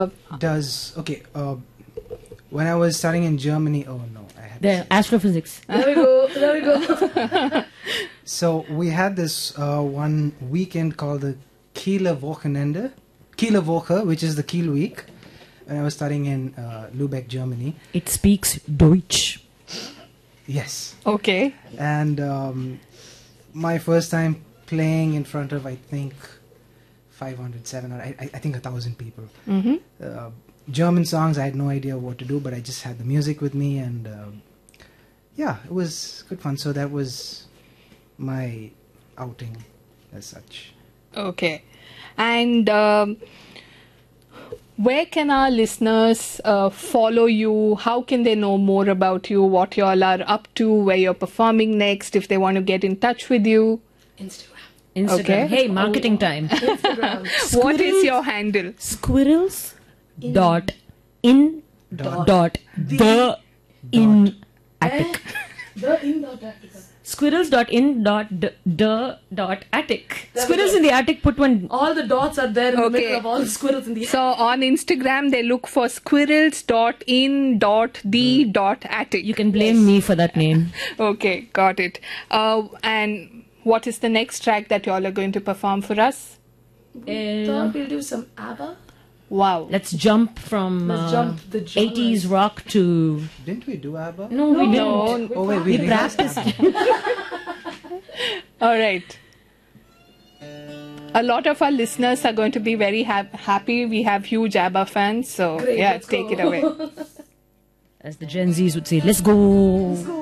Does okay? When I was studying in Germany, oh no, I had The astrophysics. There we go. There we go. So we had this one weekend called the Kieler Wochenende, Kieler Woche, which is the Kiel week. When I was studying in Lübeck, Germany. It speaks Deutsch. Yes. Okay. And my first time playing in front of, I think, 500, 700, I think 1,000 people. German songs, I had no idea what to do, but I just had the music with me, and yeah, it was good fun. So that was my outing as such. Okay. And where can our listeners follow you? How can they know more about you, what you all are up to, where you're performing next, if they want to get in touch with you? Instagram. Okay. Hey, marketing time. What is your handle? Squirrels dot in dot the in attic. Squirrels dot in dot attic. Squirrels in the attic. Put one. All the dots are there in the Okay. middle of all the squirrels in the So on Instagram, they look for squirrels.in.the.attic. You can blame me for that name. Okay, got it. And what is the next track that you all are going to perform for us? Thought we'll do some ABBA. Wow. Let's jump from Let's jump the genres. 80s rock to... Didn't we do ABBA? No, we didn't. No. Oh wait, we practiced. All right. A lot of our listeners are going to be very happy. We have huge ABBA fans. So, Great, yeah, let's take go. it away. As the Gen Zs would say, let's go.